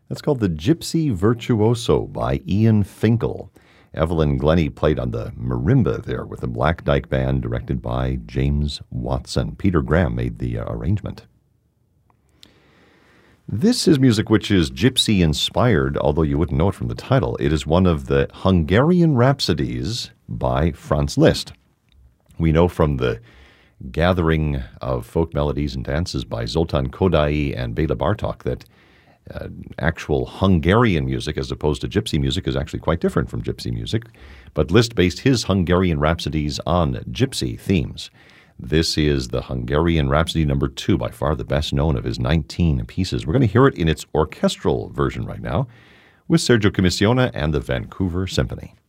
That's called The Gypsy Virtuoso by Ian Finkel. Evelyn Glennie played on the marimba there with the Black Dyke Band, directed by James Watson. Peter Graham made the arrangement. This is music which is gypsy-inspired, although you wouldn't know it from the title. It is one of the Hungarian Rhapsodies by Franz Liszt. We know from the gathering of folk melodies and dances by Zoltán Kodály and Béla Bartók that actual Hungarian music, as opposed to gypsy music, is actually quite different from gypsy music. But Liszt based his Hungarian Rhapsodies on gypsy themes. This is the Hungarian Rhapsody No. 2, by far the best known of his 19 pieces. We're going to hear it in its orchestral version right now with Sergio Commissiona and the Vancouver Symphony.